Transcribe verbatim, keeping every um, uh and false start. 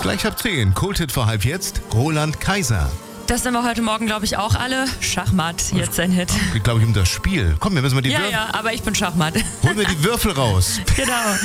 Gleich ab zehn. Kulthit für halb jetzt. Roland Kaiser. Das sind wir heute Morgen, glaube ich, auch alle. Schachmatt, jetzt ein Hit. Geht, glaube ich, um das Spiel. Komm, wir müssen mal die Ja, Würfel. ja, aber ich bin Schachmatt. Holen wir die Würfel raus. Genau.